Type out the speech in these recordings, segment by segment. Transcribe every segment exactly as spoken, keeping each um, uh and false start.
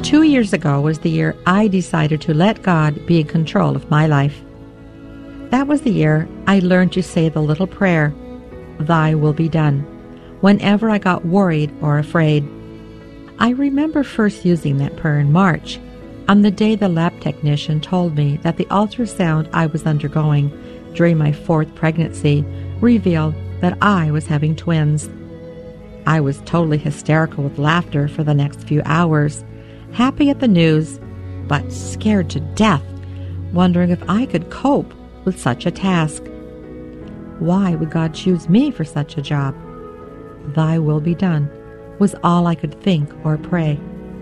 Two years ago was the year I decided to let God be in control of my life. That was the year I learned to say the little prayer, "Thy will be done," whenever I got worried or afraid. I remember first using that prayer in March, on the day the lab technician told me that the ultrasound I was undergoing during my fourth pregnancy revealed that I was having twins. I was totally hysterical with laughter for the next few hours, happy at the news, but scared to death, wondering if I could cope with such a task. Why would God choose me for such a job? "Thy will be done" was all I could think or pray.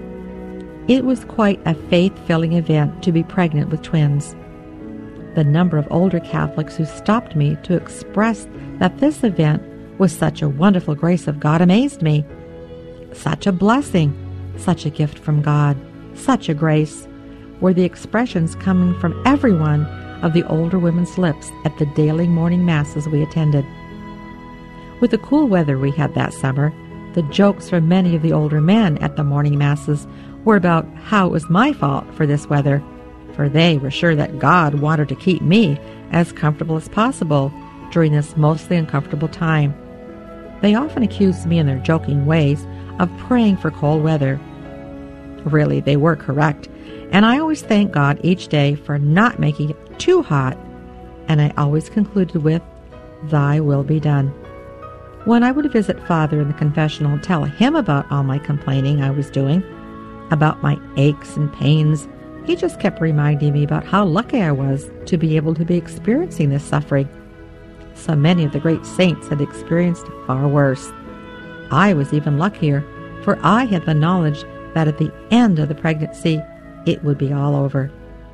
It was quite a faith-filling event to be pregnant with twins. The number of older Catholics who stopped me to express that this event was such a wonderful grace of God amazed me. Such a blessing, such a gift from God, such a grace, were the expressions coming from every one of the older women's lips at the daily morning masses we attended. With the cool weather we had that summer, the jokes from many of the older men at the morning masses were about how it was my fault for this weather, for they were sure that God wanted to keep me as comfortable as possible during this mostly uncomfortable time. They often accused me in their joking ways of praying for cold weather. Really, they were correct, and I always thank God each day for not making it too hot, and I always concluded with, "Thy will be done." When I would visit Father in the confessional and tell him about all my complaining I was doing, about my aches and pains, he just kept reminding me about how lucky I was to be able to be experiencing this suffering. So many of the great saints had experienced far worse. I was even luckier, for I had the knowledge that at the end of the pregnancy, it would be all over.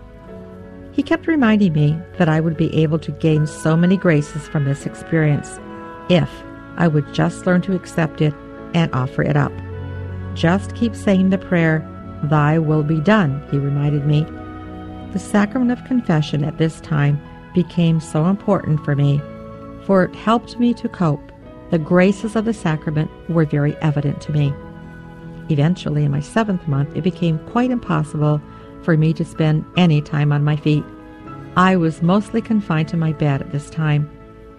He kept reminding me that I would be able to gain so many graces from this experience if I would just learn to accept it and offer it up. Just keep saying the prayer, "Thy will be done," he reminded me. The sacrament of confession at this time became so important for me, for it helped me to cope. The graces of the sacrament were very evident to me. Eventually, in my seventh month, it became quite impossible for me to spend any time on my feet. I was mostly confined to my bed at this time.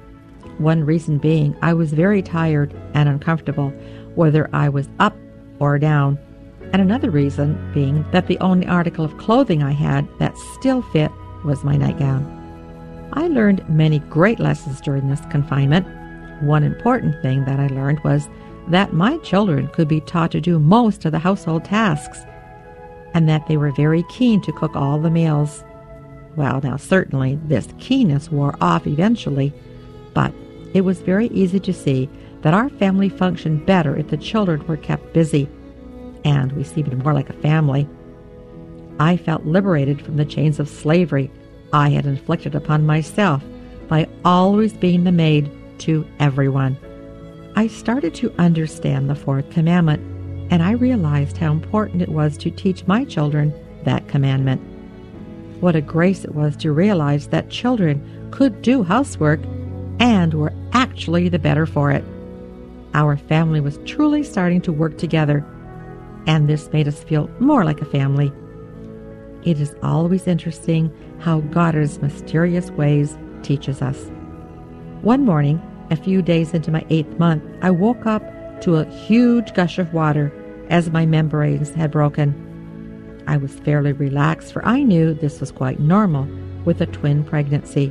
One reason being I was very tired and uncomfortable, whether I was up or down, and another reason being that the only article of clothing I had that still fit was my nightgown. I learned many great lessons during this confinement. One important thing that I learned was that my children could be taught to do most of the household tasks, and that they were very keen to cook all the meals. Well, now certainly this keenness wore off eventually, but it was very easy to see that our family functioned better if the children were kept busy, and we seemed more like a family. I felt liberated from the chains of slavery I had inflicted upon myself by always being the maid to everyone. I started to understand the fourth commandment, and I realized how important it was to teach my children that commandment. What a grace it was to realize that children could do housework and were actually the better for it. Our family was truly starting to work together, and this made us feel more like a family. It is always interesting how God in His mysterious ways teaches us. One morning, a few days into my eighth month, I woke up to a huge gush of water as my membranes had broken. I was fairly relaxed, for I knew this was quite normal with a twin pregnancy.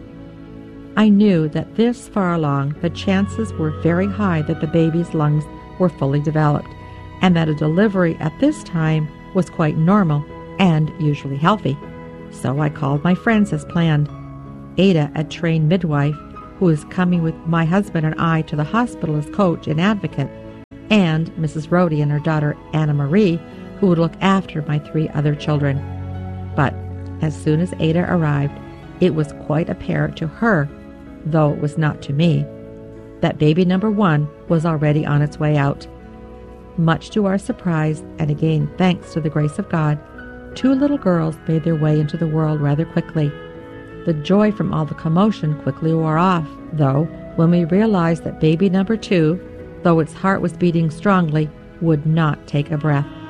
I knew that this far along, the chances were very high that the baby's lungs were fully developed, and that a delivery at this time was quite normal and usually healthy. So I called my friends as planned. Ada, a trained midwife, who is coming with my husband and I to the hospital as coach and advocate, and Missus Rhodey and her daughter Anna Marie, who would look after my three other children. But as soon as Ada arrived, it was quite apparent to her, though it was not to me, that baby number one was already on its way out. Much to our surprise, and again thanks to the grace of God, two little girls made their way into the world rather quickly. The joy from all the commotion quickly wore off, though, when we realized that baby number two, though its heart was beating strongly, would not take a breath.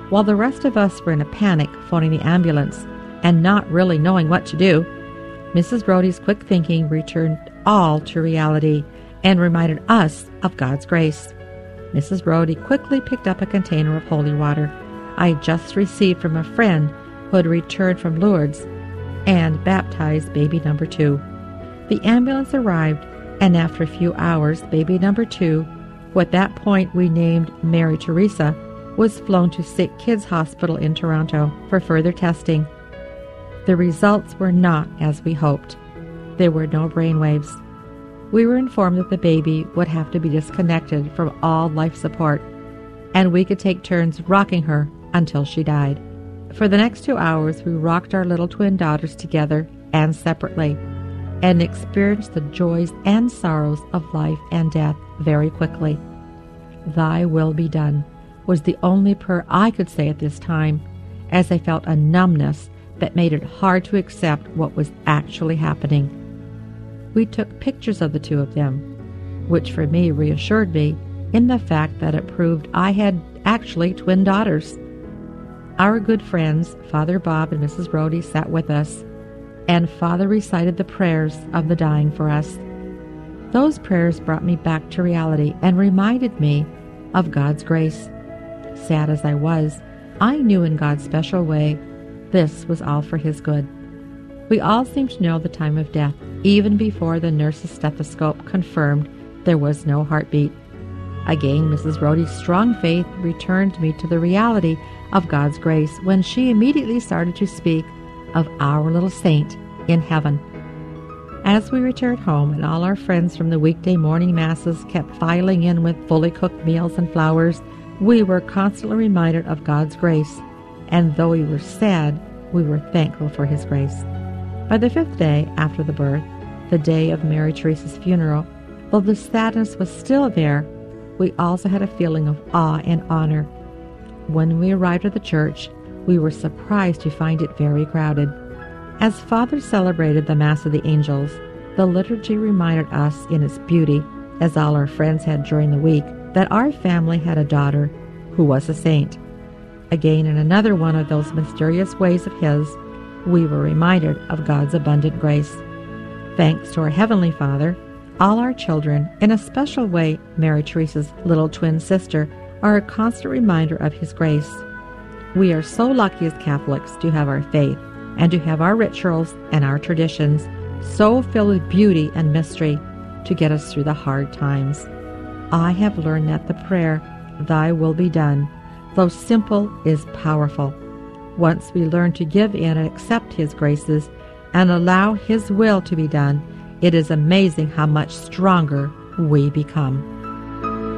While the rest of us were in a panic phoning the ambulance and not really knowing what to do, Missus Brody's quick thinking returned all to reality and reminded us of God's grace. Missus Brody quickly picked up a container of holy water I had just received from a friend who had returned from Lourdes and baptized baby number two. The ambulance arrived, and after a few hours, baby number two, who at that point we named Mary Teresa, was flown to Sick Kids Hospital in Toronto for further testing. The results were not as we hoped. There were no brainwaves. We were informed that the baby would have to be disconnected from all life support, and we could take turns rocking her until she died. For the next two hours, we rocked our little twin daughters together and separately, and experienced the joys and sorrows of life and death very quickly. "Thy will be done" was the only prayer I could say at this time, as I felt a numbness that made it hard to accept what was actually happening. We took pictures of the two of them, which for me reassured me in the fact that it proved I had actually twin daughters. Our good friends, Father Bob and Missus Brody, sat with us, and Father recited the prayers of the dying for us. Those prayers brought me back to reality and reminded me of God's grace. Sad as I was, I knew in God's special way this was all for His good. We all seemed to know the time of death, even before the nurse's stethoscope confirmed there was no heartbeat. Again, Missus Brody's strong faith returned me to the reality of God's grace when she immediately started to speak of our little saint in heaven. As we returned home and all our friends from the weekday morning masses kept filing in with fully cooked meals and flowers, we were constantly reminded of God's grace, and though we were sad, we were thankful for His grace. By the fifth day after the birth, the day of Mary Teresa's funeral, though the sadness was still there, we also had a feeling of awe and honor. When we arrived at the church, we were surprised to find it very crowded. As Father celebrated the Mass of the Angels, the liturgy reminded us in its beauty, as all our friends had during the week, that our family had a daughter who was a saint. Again, in another one of those mysterious ways of His, we were reminded of God's abundant grace. Thanks to our Heavenly Father, all our children, in a special way Mary Teresa's little twin sister, are a constant reminder of His grace. We are so lucky as Catholics to have our faith and to have our rituals and our traditions so filled with beauty and mystery to get us through the hard times. I have learned that the prayer, "Thy will be done," though simple, is powerful. Once we learn to give in and accept His graces and allow His will to be done, it is amazing how much stronger we become.